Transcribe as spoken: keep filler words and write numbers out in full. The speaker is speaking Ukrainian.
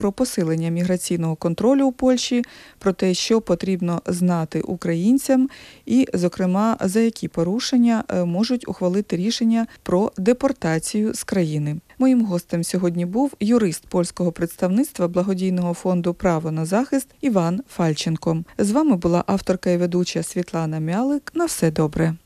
про посилення міграційного контролю у Польщі, про те, що потрібно знати українцям і, зокрема, за які порушення можуть ухвалити рішення про депортацію з країни. Моїм гостем сьогодні був юрист польського представництва благодійного фонду «Право на захист» Іван Фальченко. З вами була авторка і ведуча Світлана Мялик. На все добре.